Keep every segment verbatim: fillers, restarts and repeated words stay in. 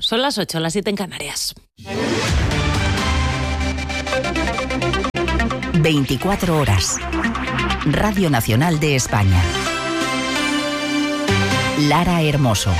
Son las ocho, las siete en Canarias. veinticuatro horas. Radio Nacional de España. Lara Hermoso.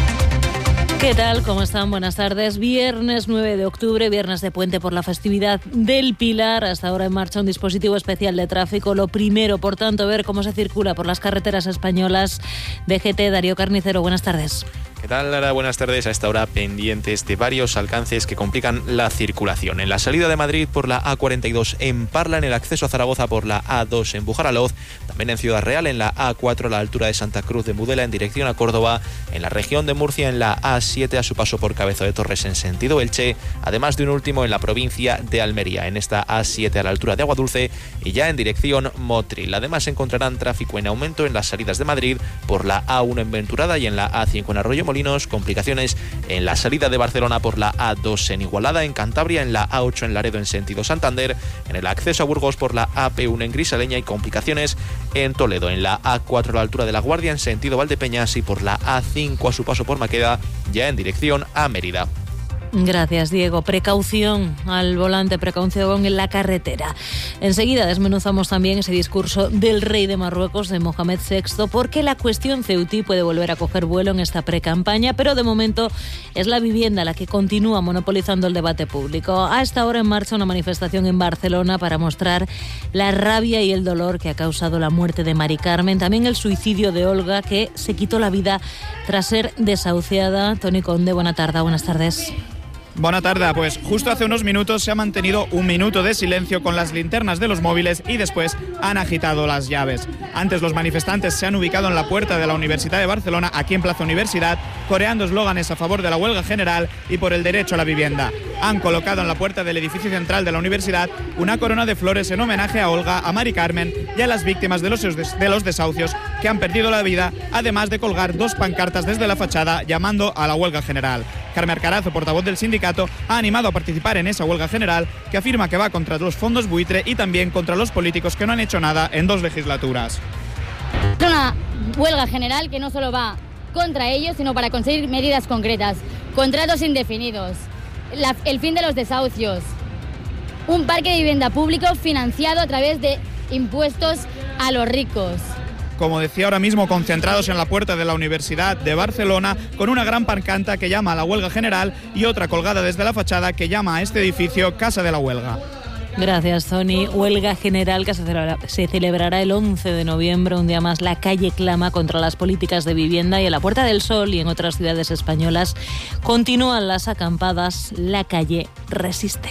¿Qué tal? ¿Cómo están? Buenas tardes. Viernes nueve de octubre, viernes de puente por la festividad del Pilar. Hasta ahora en marcha un dispositivo especial de tráfico. Lo primero, por tanto, ver cómo se circula por las carreteras españolas. D G T, Darío Carnicero, buenas tardes. ¿Qué tal, Lara? Buenas tardes. A esta hora pendientes de varios alcances que complican la circulación. En la salida de Madrid por la A cuarenta y dos en Parla, en el acceso a Zaragoza por la A dos en Bujaraloz, también en Ciudad Real en la A cuatro a la altura de Santa Cruz de Mudela en dirección a Córdoba, en la región de Murcia en la A siete a su paso por Cabezo de Torres en sentido Elche, además de un último en la provincia de Almería, en esta A siete a la altura de Aguadulce y ya en dirección Motril. Además encontrarán tráfico en aumento en las salidas de Madrid por la A uno en Venturada y en la A cinco en Arroyo Molinos, complicaciones en la salida de Barcelona por la A dos en Igualada, en Cantabria, en la A ocho en Laredo en sentido Santander, en el acceso a Burgos por la A P uno en Grisaleña y complicaciones en Toledo, en la A cuatro a la altura de La Guardia en sentido Valdepeñas y por la A cinco a su paso por Maqueda, ya en dirección a Mérida. Gracias, Diego. Precaución al volante, precaución en la carretera. Enseguida desmenuzamos también ese discurso del rey de Marruecos, de Mohamed sexto, porque la cuestión ceutí puede volver a coger vuelo en esta precampaña, pero de momento es la vivienda la que continúa monopolizando el debate público. A esta hora en marcha una manifestación en Barcelona para mostrar la rabia y el dolor que ha causado la muerte de Mari Carmen, también el suicidio de Olga, que se quitó la vida tras ser desahuciada. Toni Conde, buena tarde, buenas tardes. Buena tarde, pues justo hace unos minutos se ha mantenido un minuto de silencio con las linternas de los móviles y después han agitado las llaves. Antes los manifestantes se han ubicado en la puerta de la Universidad de Barcelona, aquí en Plaza Universidad, coreando eslóganes a favor de la huelga general y por el derecho a la vivienda. Han colocado en la puerta del edificio central de la universidad una corona de flores en homenaje a Olga, a Mari Carmen y a las víctimas de los, de los desahucios que han perdido la vida, además de colgar dos pancartas desde la fachada llamando a la huelga general. Carmen Carazo, portavoz del sindicato, ha animado a participar en esa huelga general que afirma que va contra los fondos buitre y también contra los políticos que no han hecho nada en dos legislaturas. Es una huelga general que no solo va contra ellos, sino para conseguir medidas concretas, contratos indefinidos, la, el fin de los desahucios, un parque de vivienda público financiado a través de impuestos a los ricos. Como decía, ahora mismo concentrados en la puerta de la Universidad de Barcelona con una gran pancarta que llama a la huelga general y otra colgada desde la fachada que llama a este edificio Casa de la Huelga. Gracias, Tony. Huelga general que se celebrará, se celebrará el once de noviembre. Un día más la calle clama contra las políticas de vivienda y en la Puerta del Sol y en otras ciudades españolas continúan las acampadas. La calle resiste.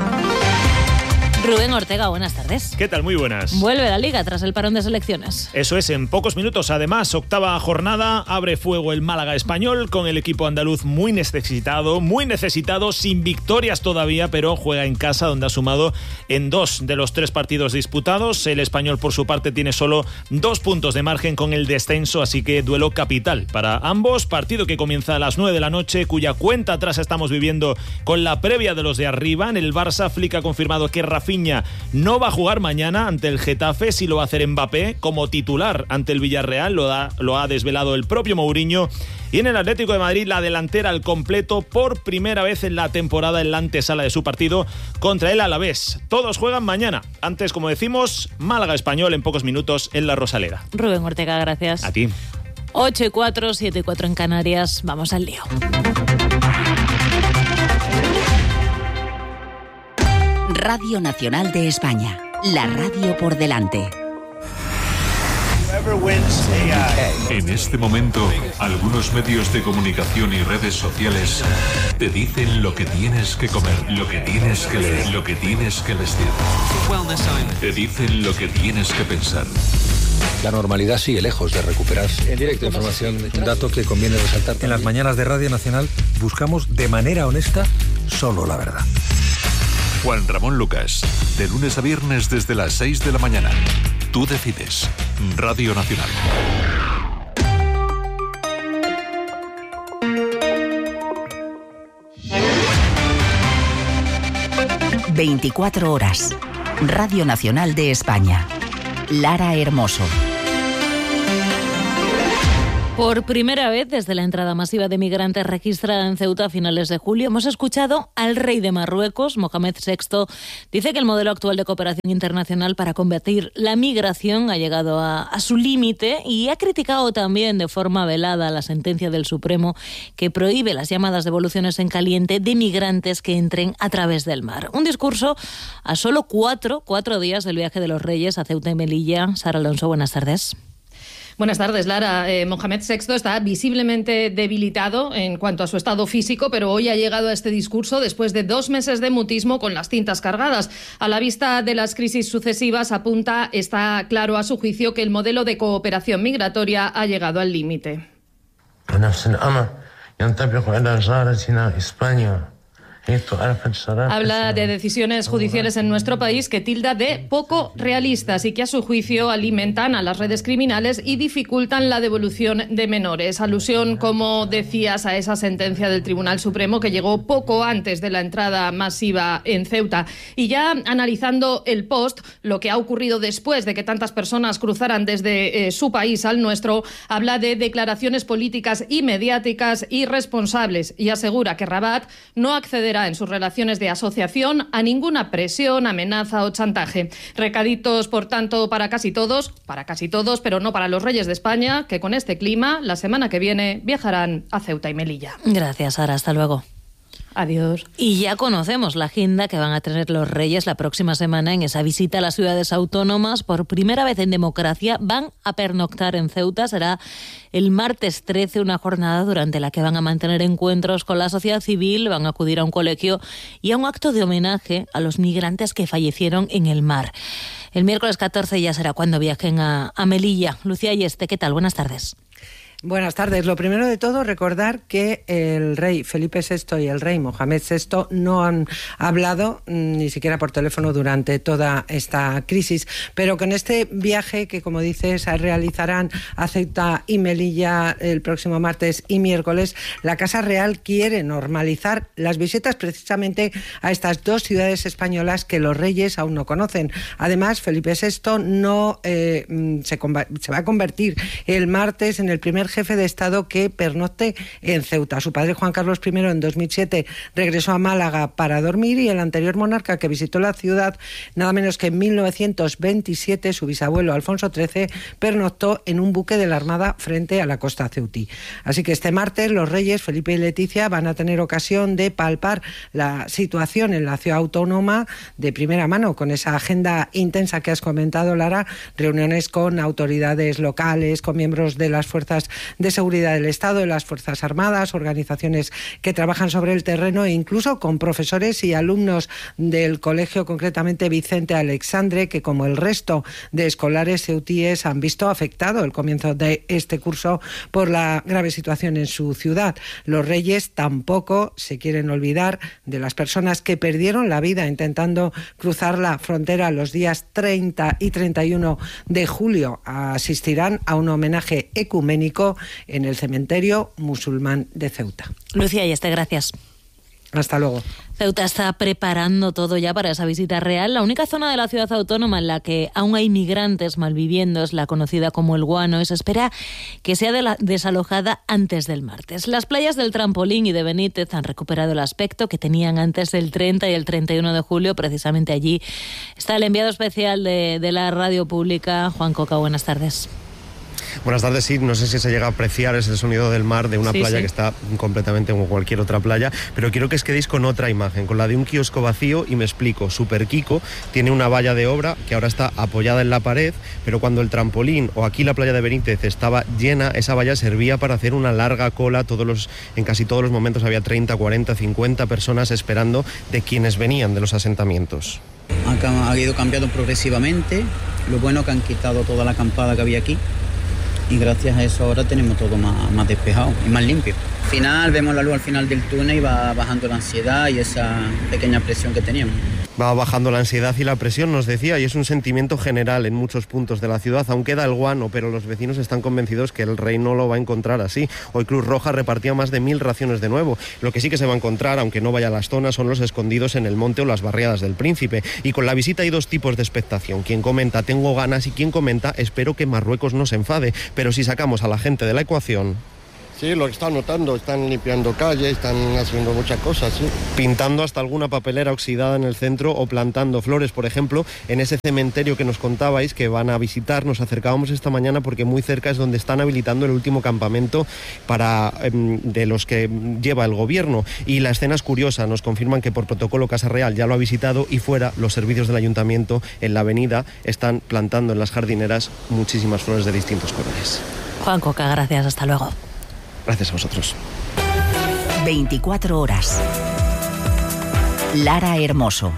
Rubén Ortega, buenas tardes. ¿Qué tal? Muy buenas. Vuelve la Liga tras el parón de selecciones. Eso es, en pocos minutos. Además, octava jornada, abre fuego el Málaga español con el equipo andaluz muy necesitado, muy necesitado, sin victorias todavía, pero juega en casa donde ha sumado en dos de los tres partidos disputados. El español, por su parte, tiene solo dos puntos de margen con el descenso, así que duelo capital para ambos. Partido que comienza a las nueve de la noche, cuya cuenta atrás estamos viviendo con la previa de los de arriba. En el Barça, Flick ha confirmado que Rafinha no va a jugar mañana ante el Getafe, sí lo va a hacer Mbappé como titular ante el Villarreal, lo, da, lo ha desvelado el propio Mourinho. Y en el Atlético de Madrid, la delantera al completo por primera vez en la temporada en la antesala de su partido contra el Alavés. Todos juegan mañana. Antes, como decimos, Málaga español en pocos minutos en la Rosaleda. Rubén Ortega, gracias. A ti. ocho y cuatro, siete y cuatro en Canarias. Vamos al lío. Radio Nacional de España, la radio por delante. En este momento, algunos medios de comunicación y redes sociales te dicen lo que tienes que comer, lo que tienes que leer, lo que tienes que vestir. Te dicen lo que tienes que pensar. La normalidad sigue lejos de recuperarse. En directo, información, un dato que conviene resaltar. En las mañanas de Radio Nacional buscamos de manera honesta solo la verdad. Juan Ramón Lucas, de lunes a viernes desde las seis de la mañana. Tú decides. Radio Nacional. veinticuatro horas. Radio Nacional de España. Lara Hermoso. Por primera vez desde la entrada masiva de migrantes registrada en Ceuta a finales de julio, hemos escuchado al rey de Marruecos, Mohamed sexto. Dice que el modelo actual de cooperación internacional para combatir la migración ha llegado a, a su límite y ha criticado también de forma velada la sentencia del Supremo que prohíbe las llamadas devoluciones en caliente de migrantes que entren a través del mar. Un discurso a solo cuatro, cuatro días del viaje de los reyes a Ceuta y Melilla. Sara Alonso, buenas tardes. Buenas tardes, Lara. Eh, Mohamed sexto está visiblemente debilitado en cuanto a su estado físico, pero hoy ha llegado a este discurso después de dos meses de mutismo con las cintas cargadas. A la vista de las crisis sucesivas, apunta, está claro a su juicio, que el modelo de cooperación migratoria ha llegado al límite. Habla de decisiones judiciales en nuestro país que tilda de poco realistas y que a su juicio alimentan a las redes criminales y dificultan la devolución de menores. Alusión, como decías, a esa sentencia del Tribunal Supremo que llegó poco antes de la entrada masiva en Ceuta. Y ya analizando el post, lo que ha ocurrido después de que tantas personas cruzaran desde eh, su país al nuestro, habla de declaraciones políticas y mediáticas irresponsables y asegura que Rabat no accederá en sus relaciones de asociación a ninguna presión, amenaza o chantaje. Recaditos, por tanto, para casi todos, para casi todos, pero no para los reyes de España, que con este clima, la semana que viene, viajarán a Ceuta y Melilla. Gracias, Sara. Hasta luego. Adiós. Y ya conocemos la agenda que van a tener los reyes la próxima semana en esa visita a las ciudades autónomas. Por primera vez en democracia van a pernoctar en Ceuta. Será el martes trece, una jornada durante la que van a mantener encuentros con la sociedad civil, van a acudir a un colegio y a un acto de homenaje a los migrantes que fallecieron en el mar. El miércoles catorce ya será cuando viajen a, a Melilla. Lucía Ayeste, ¿qué tal? Buenas tardes. Buenas tardes. Lo primero de todo, recordar que el rey Felipe sexto y el rey Mohamed sexto no han hablado ni siquiera por teléfono durante toda esta crisis, pero con este viaje que, como dices, realizarán a Ceuta y Melilla el próximo martes y miércoles, la Casa Real quiere normalizar las visitas precisamente a estas dos ciudades españolas que los reyes aún no conocen. Además, Felipe sexto no eh, se, se va a convertir el martes en el primer jefe de Estado que pernocte en Ceuta. Su padre Juan Carlos primero en dos mil siete regresó a Málaga para dormir y el anterior monarca que visitó la ciudad nada menos que en mil novecientos veintisiete, su bisabuelo Alfonso trece, pernoctó en un buque de la Armada frente a la costa ceutí. Así que este martes los reyes Felipe y Leticia van a tener ocasión de palpar la situación en la ciudad autónoma de primera mano, con esa agenda intensa que has comentado, Lara, reuniones con autoridades locales, con miembros de las fuerzas de seguridad del Estado, de las Fuerzas Armadas, organizaciones que trabajan sobre el terreno e incluso con profesores y alumnos del colegio, concretamente Vicente Alexandre, que como el resto de escolares ceutíes han visto afectado el comienzo de este curso por la grave situación en su ciudad. Los reyes tampoco se quieren olvidar de las personas que perdieron la vida intentando cruzar la frontera los días treinta y treinta y uno de julio. Asistirán a un homenaje ecuménico en el cementerio musulmán de Ceuta. Lucía Ayeste, gracias. Hasta luego. Ceuta está preparando todo ya para esa visita real. La única zona de la ciudad autónoma en la que aún hay migrantes malviviendo es la conocida como El Guano y se espera que sea de la desalojada antes del martes. Las playas del Trampolín y de Benítez han recuperado el aspecto que tenían antes del treinta y el treinta y uno de julio. Precisamente allí está el enviado especial de, de la radio pública, Juan Coca. Buenas tardes. Buenas tardes, sí, no sé si se llega a apreciar ese sonido del mar de una sí, playa sí. que está completamente como cualquier otra playa, pero quiero que os quedéis con otra imagen, con la de un kiosco vacío, y me explico. Super Kiko tiene una valla de obra que ahora está apoyada en la pared, pero cuando el Trampolín o aquí la playa de Benítez estaba llena, esa valla servía para hacer una larga cola. Todos los, en casi todos los momentos había treinta, cuarenta, cincuenta personas esperando de quienes venían de los asentamientos. Ha ido cambiando progresivamente. Lo bueno que han quitado toda la acampada que había aquí. Y gracias a eso ahora tenemos todo más, más despejado y más limpio. Al final vemos la luz al final del túnel y va bajando la ansiedad y esa pequeña presión que teníamos. Va bajando la ansiedad y la presión, nos decía, y es un sentimiento general en muchos puntos de la ciudad. Aún queda el guano, pero los vecinos están convencidos que el rey no lo va a encontrar así. Hoy Cruz Roja repartía más de mil raciones de nuevo. Lo que sí que se va a encontrar, aunque no vaya a las zonas, son los escondidos en el monte o las barriadas del Príncipe. Y con la visita hay dos tipos de expectación. Quien comenta tengo ganas y quien comenta espero que Marruecos no se enfade. Pero si sacamos a la gente de la ecuación... Sí, lo están notando, están limpiando calles, están haciendo muchas cosas, sí. Pintando hasta alguna papelera oxidada en el centro o plantando flores, por ejemplo, en ese cementerio que nos contabais que van a visitar. Nos acercábamos esta mañana porque muy cerca es donde están habilitando el último campamento para eh, de los que lleva el gobierno. Y la escena es curiosa, nos confirman que por protocolo Casa Real ya lo ha visitado y fuera los servicios del ayuntamiento en la avenida están plantando en las jardineras muchísimas flores de distintos colores. Juan Coca, gracias, hasta luego. Gracias a vosotros. veinticuatro horas. Lara Hermoso.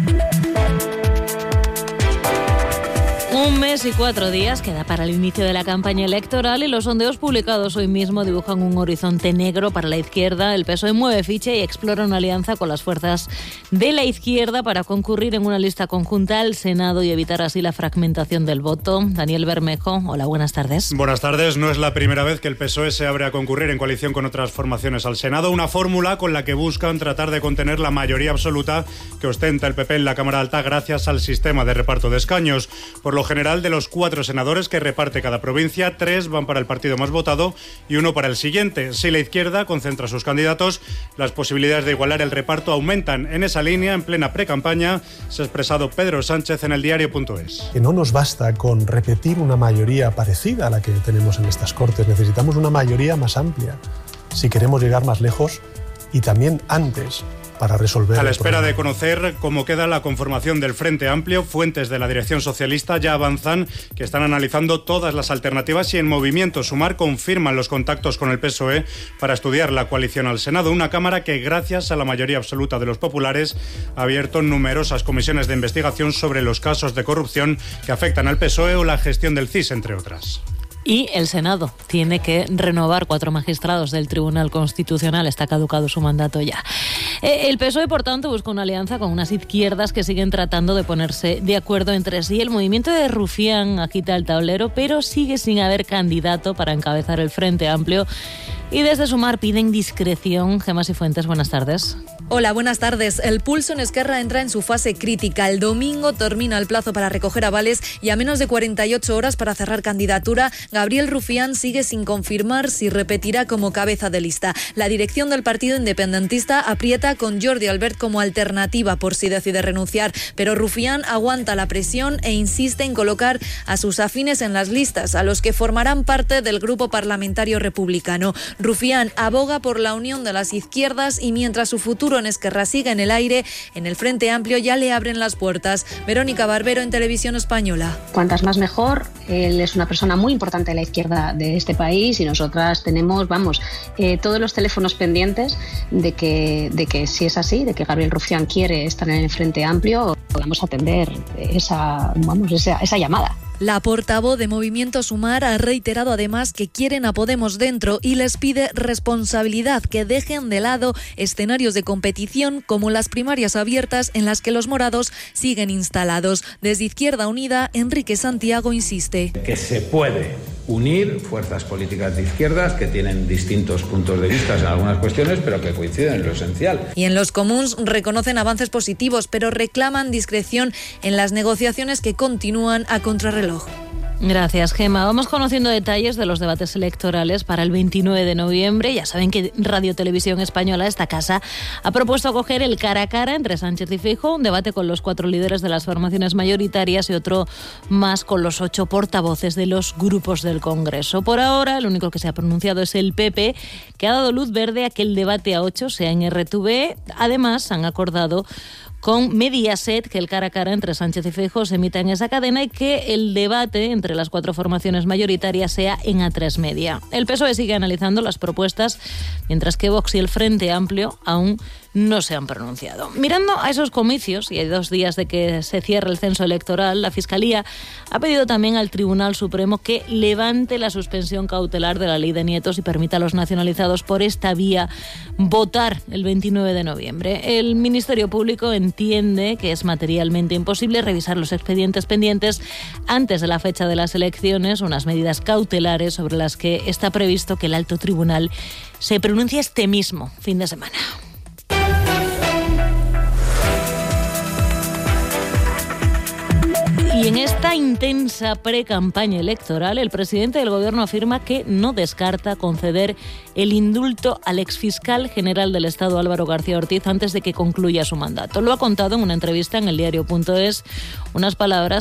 Un mes y cuatro días queda para el inicio de la campaña electoral y los sondeos publicados hoy mismo dibujan un horizonte negro para la izquierda. El P S O E mueve ficha y explora una alianza con las fuerzas de la izquierda para concurrir en una lista conjunta al Senado y evitar así la fragmentación del voto. Daniel Bermejo, hola, buenas tardes. Buenas tardes. No es la primera vez que el P S O E se abre a concurrir en coalición con otras formaciones al Senado, una fórmula con la que buscan tratar de contener la mayoría absoluta que ostenta el P P en la Cámara Alta gracias al sistema de reparto de escaños. Por lo general, de los cuatro senadores que reparte cada provincia, tres van para el partido más votado y uno para el siguiente. Si la izquierda concentra sus candidatos, las posibilidades de igualar el reparto aumentan. En esa línea, en plena precampaña, se ha expresado Pedro Sánchez en el diario punto es. Que no nos basta con repetir una mayoría parecida a la que tenemos en estas Cortes. Necesitamos una mayoría más amplia si queremos llegar más lejos y también antes, para resolver. A la espera de conocer cómo queda la conformación del Frente Amplio, fuentes de la dirección socialista ya avanzan que están analizando todas las alternativas y en Movimiento Sumar confirman los contactos con el P S O E para estudiar la coalición al Senado, una Cámara que gracias a la mayoría absoluta de los populares ha abierto numerosas comisiones de investigación sobre los casos de corrupción que afectan al P S O E o la gestión del C I S, entre otras. Y el Senado tiene que renovar cuatro magistrados del Tribunal Constitucional. Está caducado su mandato ya. El P S O E, por tanto, busca una alianza con unas izquierdas que siguen tratando de ponerse de acuerdo entre sí. El movimiento de Rufián agita el tablero, pero sigue sin haber candidato para encabezar el Frente Amplio. Y desde Sumar piden discreción. Gemma Cifuentes, buenas tardes. Hola, buenas tardes. El pulso en Esquerra entra en su fase crítica. El domingo termina el plazo para recoger avales y a menos de cuarenta y ocho horas para cerrar candidatura, Gabriel Rufián sigue sin confirmar si repetirá como cabeza de lista. La dirección del partido independentista aprieta con Jordi Albert como alternativa por si decide renunciar, pero Rufián aguanta la presión e insiste en colocar a sus afines en las listas, a los que formarán parte del grupo parlamentario republicano. Rufián aboga por la unión de las izquierdas y mientras su futuro en Esquerra siga en el aire, en el Frente Amplio ya le abren las puertas. Verónica Barbero en Televisión Española. Cuantas más mejor. Él es una persona muy importante de la izquierda de este país y nosotras tenemos, vamos, eh, todos los teléfonos pendientes de que, de que si es así, de que Gabriel Rufián quiere estar en el Frente Amplio, podamos atender esa, vamos, esa, esa llamada. La portavoz de Movimiento Sumar ha reiterado además que quieren a Podemos dentro y les pide responsabilidad, que dejen de lado escenarios de competición como las primarias abiertas en las que los morados siguen instalados. Desde Izquierda Unida, Enrique Santiago insiste. Que se puede unir fuerzas políticas de izquierdas que tienen distintos puntos de vista en algunas cuestiones, pero que coinciden en lo esencial. Y en los comuns reconocen avances positivos, pero reclaman discreción en las negociaciones que continúan a contrarreloj. Gracias, Gemma. Vamos conociendo detalles de los debates electorales para el veintinueve de noviembre. Ya saben que Radio Televisión Española, esta casa, ha propuesto acoger el cara a cara entre Sánchez y Feijóo, un debate con los cuatro líderes de las formaciones mayoritarias y otro más con los ocho portavoces de los grupos del Congreso. Por ahora, el único que se ha pronunciado es el P P, que ha dado luz verde a que el debate a ocho sea en R T V. Además, han acordado con Mediaset que el cara a cara entre Sánchez y Feijóo se emita en esa cadena y que el debate entre las cuatro formaciones mayoritarias sea en A tres Media. El P S O E sigue analizando las propuestas, mientras que Vox y el Frente Amplio aún no se han pronunciado. Mirando a esos comicios, y hay dos días de que se cierre el censo electoral, la Fiscalía ha pedido también al Tribunal Supremo que levante la suspensión cautelar de la ley de nietos y permita a los nacionalizados por esta vía votar el veintinueve de noviembre. El Ministerio Público entiende que es materialmente imposible revisar los expedientes pendientes antes de la fecha de las elecciones, unas medidas cautelares sobre las que está previsto que el alto tribunal se pronuncie este mismo fin de semana. Y en esta intensa pre-campaña electoral, el presidente del Gobierno afirma que no descarta conceder el indulto al exfiscal general del Estado, Álvaro García Ortiz, antes de que concluya su mandato. Lo ha contado en una entrevista en el diario punto es, unas palabras